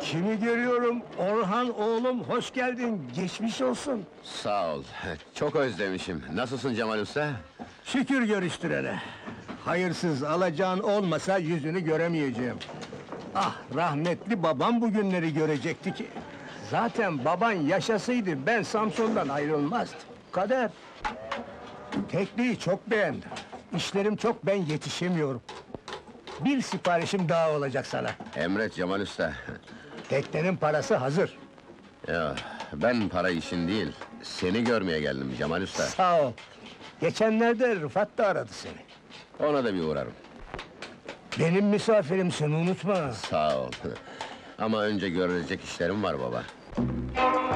Kimi görüyorum? Orhan oğlum, hoş geldin. Geçmiş olsun. Sağ ol, çok özlemişim. Nasılsın Cemal Usta? Şükür görüştürene. Hayırsız alacağın olmasa yüzünü göremeyeceğim. Ah, rahmetli babam bu günleri görecekti ki. Zaten baban yaşasaydı ben Samsun'dan ayrılmazdım. Kader. Tekneyi çok beğendim. İşlerim çok, ben yetişemiyorum. Bir siparişim daha olacak sana. Emret Cemal Usta. Teknenin parası hazır. Ya, ben para işin değil, seni görmeye geldim Cemal Usta. Sağ ol. Geçenlerde Rıfat da aradı seni. Ona da bir uğrarım. Benim misafirimsin, unutma. Sağ ol. Ama önce görülecek işlerim var baba.